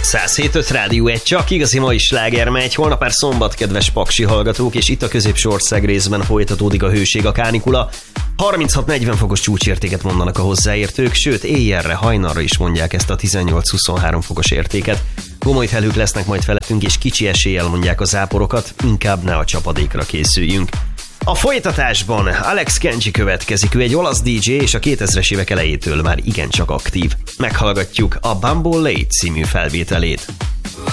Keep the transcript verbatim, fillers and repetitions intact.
száz hét öt Rádió egy, csak igazi mai sláger megy. Holnap már szombat, kedves paksi hallgatók, és itt a középső ország részben folytatódik a hőség, a kánikula. harminchat negyven fokos csúcsértéket mondanak a hozzáértők, sőt éjjelre, hajnalra is mondják ezt a tizennyolc huszonhárom fokos értéket. Gomoly felhők lesznek majd felettünk, és kicsi eséllyel mondják a záporokat, inkább ne a csapadékra készüljünk. A folytatásban Alex Kenji következik, ő egy olasz dé dzsé, és a kétezres évek elejétől már igencsak aktív. Meghallgatjuk a Bumble Late című felvételét.